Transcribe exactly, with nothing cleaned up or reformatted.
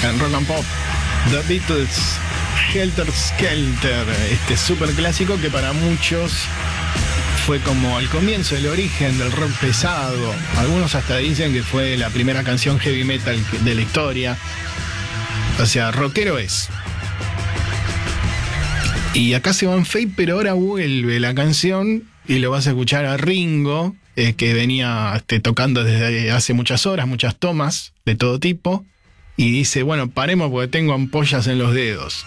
en Rock and Pop, The Beatles, Helter Skelter, este super clásico que para muchos fue como el comienzo, el origen del rock pesado. Algunos hasta dicen que fue la primera canción heavy metal de la historia. O sea, rockero es. Y acá se van Fade, pero ahora vuelve la canción y lo vas a escuchar a Ringo, eh, que venía este, tocando desde hace muchas horas, muchas tomas de todo tipo. Y dice, bueno, paremos porque tengo ampollas en los dedos.